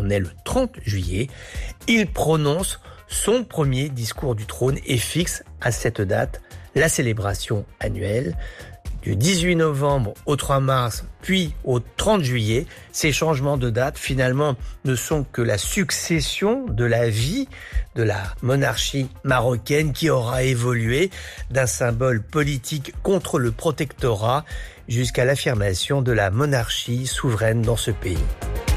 On est le 30 juillet. Il prononce son premier discours du trône et fixe à cette date la célébration annuelle. Du 18 novembre au 3 mars, puis au 30 juillet, ces changements de date, finalement, ne sont que la succession de la vie de la monarchie marocaine qui aura évolué d'un symbole politique contre le protectorat jusqu'à l'affirmation de la monarchie souveraine dans ce pays.